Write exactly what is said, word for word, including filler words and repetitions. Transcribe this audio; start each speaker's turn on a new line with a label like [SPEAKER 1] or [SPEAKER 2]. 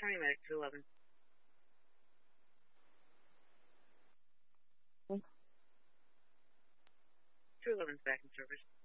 [SPEAKER 1] County Medic two eleven. two eleven's back in service.